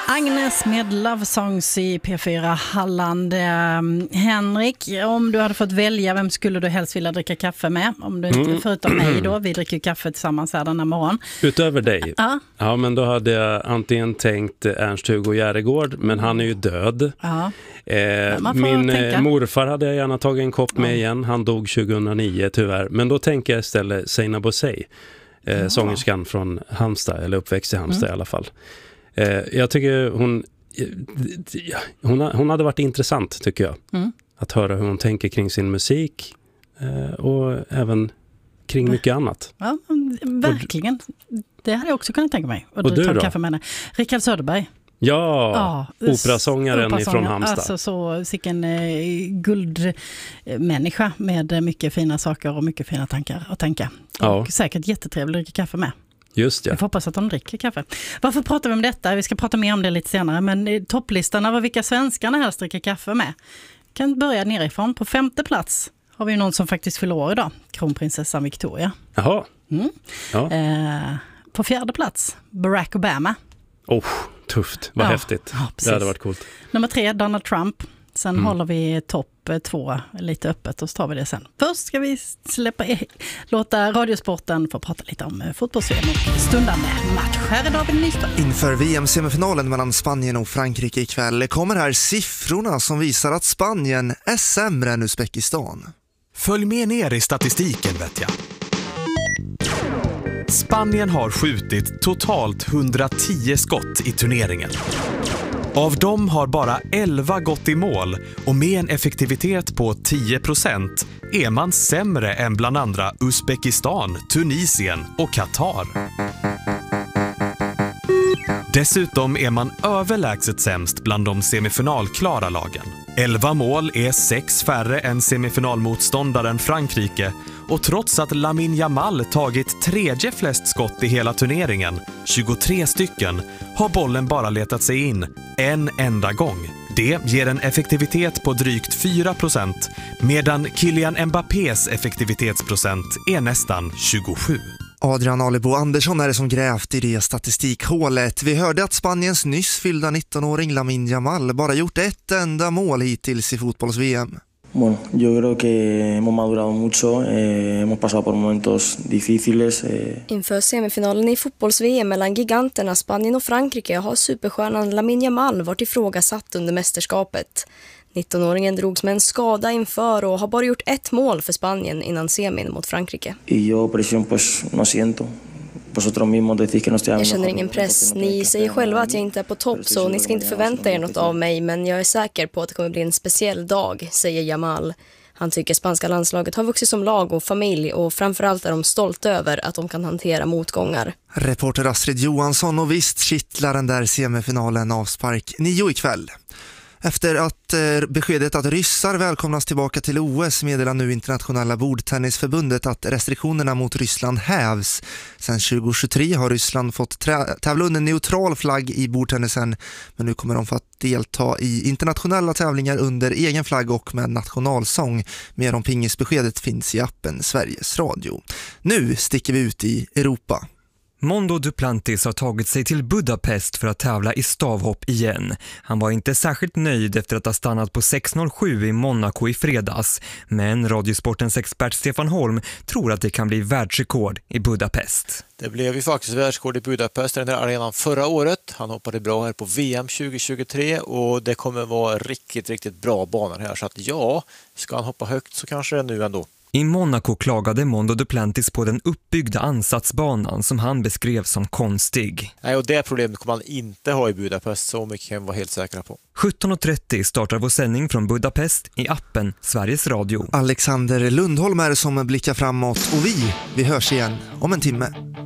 Agnes med Love Songs i P4 Halland. Henrik, om du hade fått välja, vem skulle du helst vilja dricka kaffe med? Om du inte, förutom mig då, vi dricker kaffe tillsammans här den här morgon. Utöver dig? Ja. Ja, men då hade jag antingen tänkt Ernst-Hugo Järegård, men han är ju död. Ja. Min morfar hade jag gärna tagit en kopp med igen. Han dog 2009 tyvärr. Men då tänker jag istället Zeina Bosei, sångerskan från Halmstad, eller uppväxt i Halmstad i alla fall. Jag tycker hon hade varit intressant, tycker jag. Att höra hur hon tänker kring sin musik och även kring mycket annat. Ja, verkligen. Det hade jag också kunnat tänka mig. Och du då? Kaffe med henne. Rickard Söderberg. Ja, operasångaren ifrån Halmstad. Alltså så sicken guldmänniska med mycket fina saker och mycket fina tankar att tänka. Och säkert jättetrevlig att dricka kaffe med. Just det. Jag hoppas att de dricker kaffe. Varför pratar vi om detta? Vi ska prata mer om det lite senare. Men topplistan av vilka svenskarna helst dricker kaffe med. Kan börja nerifrån. På 5:e plats har vi någon som faktiskt fyller år idag. Kronprinsessan Victoria. Jaha. Ja. På 4:e plats Barack Obama. Tufft. Vad häftigt. Ja, det hade varit coolt. Nummer 3, Donald Trump. Sen håller vi topp 2 lite öppet och så tar vi det sen. Först ska vi låta Radiosporten få prata lite om fotbolls-VM och stundande match. Här är David Nyström. Inför VM-semifinalen mellan Spanien och Frankrike ikväll kommer här siffrorna som visar att Spanien är sämre än Uzbekistan. Följ med ner i statistiken, vet jag. Spanien har skjutit totalt 110 skott i turneringen. Av dem har bara 11 gått i mål och med en effektivitet på 10% är man sämre än bland andra Uzbekistan, Tunisien och Qatar. Dessutom är man överlägset sämst bland de semifinalklara lagen. 11 mål är 6 färre än semifinalmotståndaren Frankrike och trots att Lamine Yamal tagit tredje flest skott i hela turneringen, 23 stycken, har bollen bara letat sig in en enda gång. Det ger en effektivitet på drygt 4%, medan Kylian Mbappés effektivitetsprocent är nästan 27. Adrian Alebo Andersson är det som grävt i det statistikhålet. Vi hörde att Spaniens nyss fyllda 19-åring Lamine Yamal bara gjort ett enda mål hittills i fotbolls-VM. Bueno, yo creo que hemos madurado mucho, hemos pasado por momentos difíciles. Inför semifinalen i fotbolls-VM mellan giganterna Spanien och Frankrike har superstjärnan Lamine Yamal varit ifrågasatt under mästerskapet. 19-åringen drogs med en skada inför och har bara gjort ett mål för Spanien innan semin mot Frankrike. Jag känner ingen press. Ni säger själva att jag inte är på topp så ni ska inte förvänta er något av mig, men jag är säker på att det kommer bli en speciell dag, säger Yamal. Han tycker spanska landslaget har vuxit som lag och familj och framförallt är de stolta över att de kan hantera motgångar. Reporter Astrid Johansson, och visst kittlar den där semifinalen avspark 9 ikväll. Efter att beskedet att ryssar välkomnas tillbaka till OS meddelar nu internationella bordtennisförbundet att restriktionerna mot Ryssland hävs. Sedan 2023 har Ryssland fått tävla under neutral flagg i bordtennisen, men nu kommer de få delta i internationella tävlingar under egen flagg och med nationalsång. Mer om pingisbeskedet finns i appen Sveriges Radio. Nu sticker vi ut i Europa. Mondo Duplantis har tagit sig till Budapest för att tävla i stavhopp igen. Han var inte särskilt nöjd efter att ha stannat på 6.07 i Monaco i fredags. Men Radiosportens expert Stefan Holm tror att det kan bli världsrekord i Budapest. Det blev ju faktiskt världsrekord i Budapest, den där arenan förra året. Han hoppade bra här på VM 2023 och det kommer vara riktigt bra banor här. Så att ska han hoppa högt så kanske det nu ändå. I Monaco klagade Mondo Duplantis på den uppbyggda ansatsbanan som han beskrev som konstig. Nej, och det problemet kommer man inte ha i Budapest, så mycket kan vi vara helt säkra på. 17.30 startar vår sändning från Budapest i appen Sveriges Radio. Alexander Lundholm är som blickar framåt och vi hörs igen om en timme.